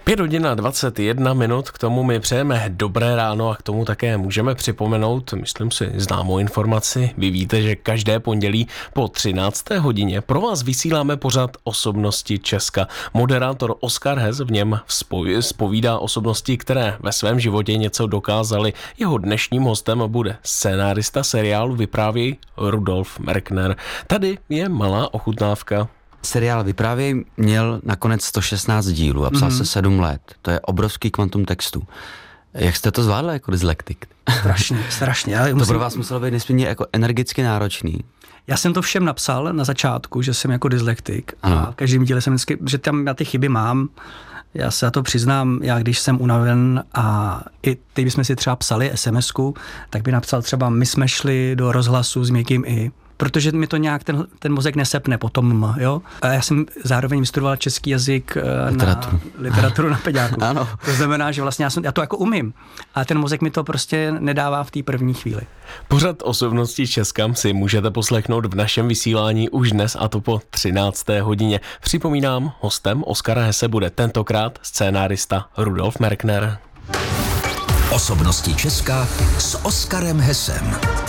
5:21, k tomu my přejeme dobré ráno a k tomu také můžeme připomenout, myslím si, známou informaci. Vy víte, že každé pondělí po 13. hodině pro vás vysíláme pořad Osobnosti Česka. Moderátor Oskar Hes v něm zpovídá osobnosti, které ve svém životě něco dokázaly. Jeho dnešním hostem bude scénárista seriálu Vyprávěj Rudolf Merkner. Tady je malá ochutnávka. Seriál Vyprávěj měl nakonec 116 dílů a psal se 7 let. To je obrovský kvantum textu. Jak jste to zvládli jako dyslektik? Strašně. To pro vás muselo být nesmírně jako energicky náročný. Já jsem to všem napsal na začátku, že jsem jako dyslektik. A v každém díle jsem vždycky, že tam já ty chyby mám. Já se za to přiznám, já když jsem unaven a i teď bychom si třeba psali SMS-ku, tak by napsal třeba my jsme šli do rozhlasu s měkkým i. Protože mi to nějak ten mozek nesepne potom, jo. A já jsem zároveň vystudoval český jazyk literaturu na peďáku. Ano. To znamená, že vlastně já to jako umím. A ten mozek mi to prostě nedává v té první chvíli. Pořad Osobnosti Česka si můžete poslechnout v našem vysílání už dnes, a to po 13. hodině. Připomínám, hostem Oskara Hese bude tentokrát scénárista Rudolf Merkner. Osobnosti Česka s Oskarem Hesem.